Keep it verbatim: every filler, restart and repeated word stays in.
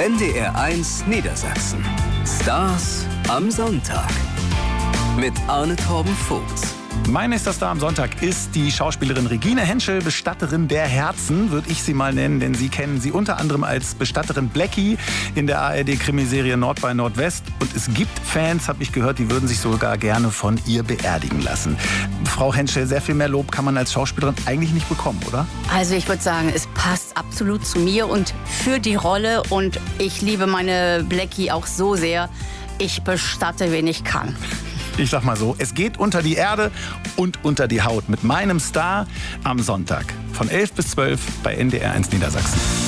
N D R eins Niedersachsen. Stars am Sonntag. Mit Arne Torben Vogt. Mein nächster Star am Sonntag ist die Schauspielerin Regine Henschel, Bestatterin der Herzen, würde ich sie mal nennen, denn Sie kennen sie unter anderem als Bestatterin Blackie in der A R D-Krimiserie Nord bei Nordwest. Und es gibt Fans, habe ich gehört, die würden sich sogar gerne von ihr beerdigen lassen. Frau Henschel, sehr viel mehr Lob kann man als Schauspielerin eigentlich nicht bekommen, oder? Also ich würde sagen, es passt absolut zu mir und für die Rolle. Und ich liebe meine Blackie auch so sehr. Ich bestatte, wen ich kann. Ich sag mal so, es geht unter die Erde und unter die Haut mit meinem Star am Sonntag von elf bis zwölf bei N D R eins Niedersachsen.